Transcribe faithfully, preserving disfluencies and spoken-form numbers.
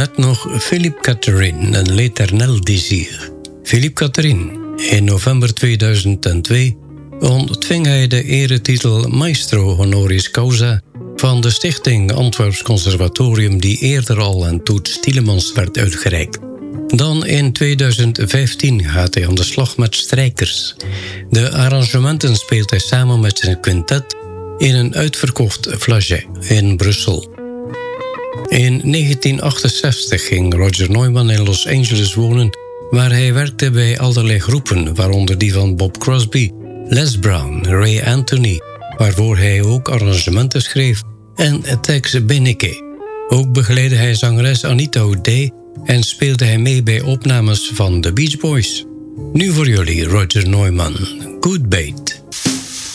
net nog Philippe Catherine en L'Éternel Désir. Philippe Catherine. In november tweeduizend twee ontving hij de eretitel Maestro Honoris Causa van de stichting Antwerps Conservatorium die eerder al aan Toets Tielemans werd uitgereikt. Dan in tweeduizend vijftien gaat hij aan de slag met strijkers. De arrangementen speelt hij samen met zijn quintet in een uitverkocht Flaget in Brussel. In negentien achtenzestig ging Roger Neumann in Los Angeles wonen, waar hij werkte bij allerlei groepen, waaronder die van Bob Crosby, Les Brown, Ray Anthony, waarvoor hij ook arrangementen schreef, en Tex Beneke. Ook begeleidde hij zangeres Anita O'Day en speelde hij mee bij opnames van The Beach Boys. Nu voor jullie Roger Neumann, Good Bait.